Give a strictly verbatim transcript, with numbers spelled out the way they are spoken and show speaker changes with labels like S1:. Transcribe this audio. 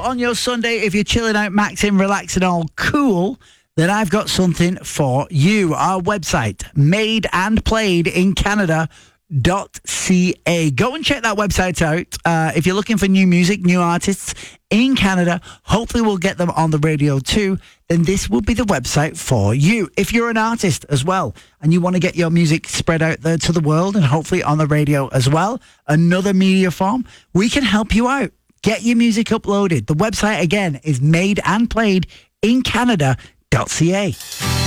S1: on your Sunday, if you're chilling out, maxing, relaxing, all cool, then I've got something for you. Our website, made and played in Canada dot c a. Go and check that website out. Uh, if you're looking for new music, new artists in Canada, hopefully we'll get them on the radio too, then this will be the website for you. If you're an artist as well and you want to get your music spread out there to the world and hopefully on the radio as well, another media form, we can help you out. Get your music uploaded. The website again is made and played in Canada dot c a.